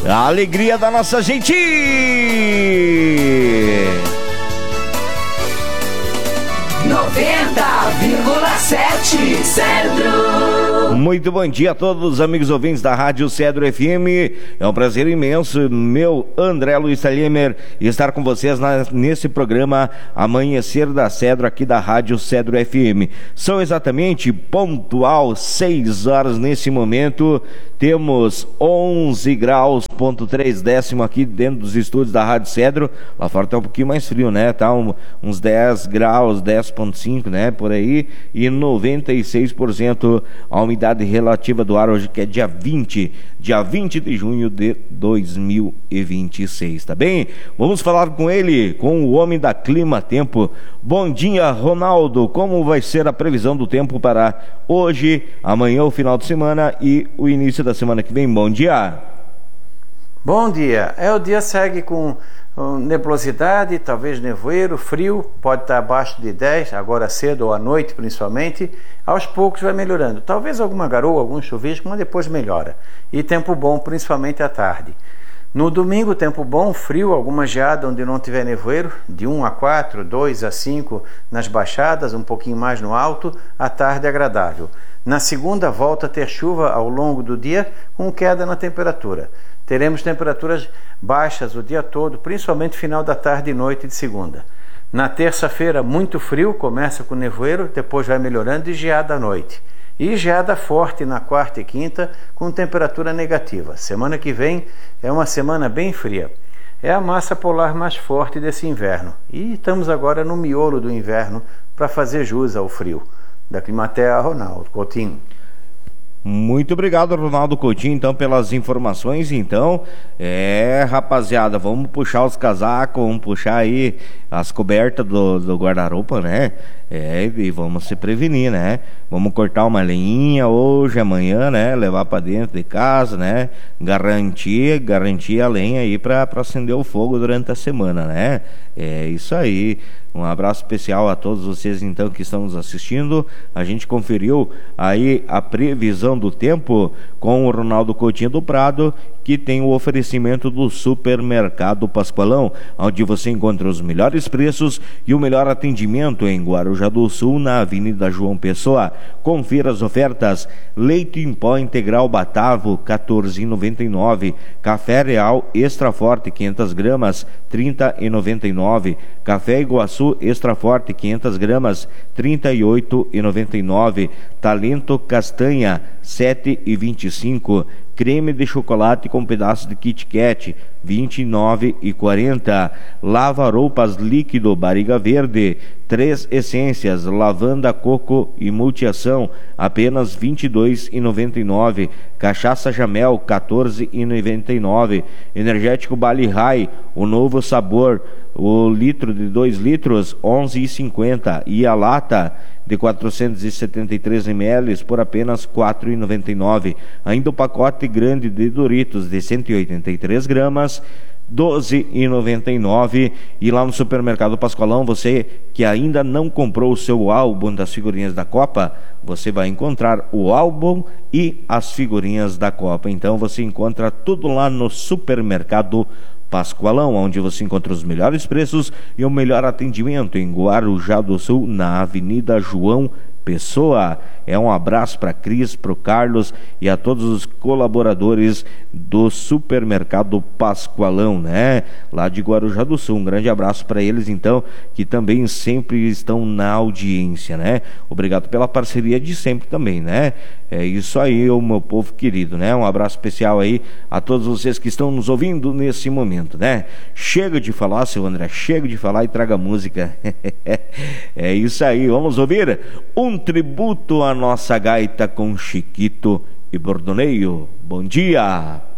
A alegria da nossa gente! 90,7 Cedro. Muito bom dia a todos os amigos ouvintes da Rádio Cedro FM. É um prazer imenso, meu André Luiz Talimer, estar com vocês nesse programa Amanhecer da Cedro, aqui da Rádio Cedro FM. São exatamente pontual 6 horas nesse momento. Temos 11 graus, ponto 3 décimo aqui dentro dos estúdios da Rádio Cedro. Lá fora tá um pouquinho mais frio, né? Tá uns 10 graus, 10,5, né? Por aí. E 96% a umidade relativa do ar hoje, que é dia 20 de junho de 2026, tá bem? Vamos falar com ele, com o homem da Clima Tempo. Bom dia, Ronaldo. Como vai ser a previsão do tempo para hoje, amanhã, o final de semana e o início da semana que vem? Bom dia. Bom dia. O dia segue com nebulosidade, talvez nevoeiro, frio, pode estar abaixo de 10, agora cedo ou à noite principalmente. Aos poucos vai melhorando. Talvez alguma garoa, algum chuvisco, mas depois melhora. E tempo bom, principalmente à tarde. No domingo, tempo bom, frio, alguma geada onde não tiver nevoeiro, de 1 a 4, 2 a 5 nas baixadas, um pouquinho mais no alto, à tarde agradável. Na segunda, volta a ter chuva ao longo do dia, com queda na temperatura. Teremos temperaturas baixas o dia todo, principalmente final da tarde e noite de segunda. Na terça-feira, muito frio, começa com nevoeiro, depois vai melhorando e geada à noite. E geada forte na quarta e quinta, com temperatura negativa. Semana que vem é uma semana bem fria. É a massa polar mais forte desse inverno. E estamos agora no miolo do inverno para fazer jus ao frio. Da Climatea, Ronaldo Coutinho. Muito obrigado, Ronaldo Coutinho, então, pelas informações. Então, rapaziada, vamos puxar os casacos, vamos puxar aí as cobertas do guarda-roupa, né? E vamos se prevenir, né? Vamos cortar uma lenhinha hoje, amanhã, né? Levar para dentro de casa, né? Garantir a lenha aí para acender o fogo durante a semana, né? É isso aí. Um abraço especial a todos vocês, então, que estão nos assistindo. A gente conferiu aí a previsão do tempo com o Ronaldo Coutinho do Prado, que tem o oferecimento do Supermercado Pascoalão, onde você encontra os melhores preços e o melhor atendimento em Guarujá do Sul, na Avenida João Pessoa. Confira as ofertas: leite em pó integral Batavo, R$14,99. Café Real Extra Forte 500 gramas, R$30,99. Café Iguaçu Extra Forte 500 gramas, R$38,99. Talento Castanha, R$7,25. Creme de chocolate com pedaço de Kit Kat, R$29,40. Lava-roupas líquido Barriga Verde, 3 essências, lavanda, coco e multiação, apenas R$22,99. Cachaça Jamel, R$14,99. Energético Bali High, o novo sabor, o litro de 2 litros, R$11,50. E a lata de 473 ml por apenas R$4,99. Ainda o pacote grande de Doritos de 183 gramas, R$12,99. E lá no Supermercado Pascoalão, você que ainda não comprou o seu álbum das figurinhas da Copa, você vai encontrar o álbum e as figurinhas da Copa. Então você encontra tudo lá no Supermercado Pascoalão, onde você encontra os melhores preços e o melhor atendimento em Guarujá do Sul, na Avenida João Pessoa. Um abraço para Cris, para o Carlos e a todos os colaboradores do Supermercado Pascoalão, né? Lá de Guarujá do Sul. Um grande abraço para eles, então, que também sempre estão na audiência, né? Obrigado pela parceria de sempre também, né? É isso aí, o meu povo querido, né? Um abraço especial aí a todos vocês que estão nos ouvindo nesse momento, né? Chega de falar, seu André, chega de falar e traga música. É isso aí, vamos ouvir um tributo à nossa gaita com Chiquito e Bordoneio. Bom dia!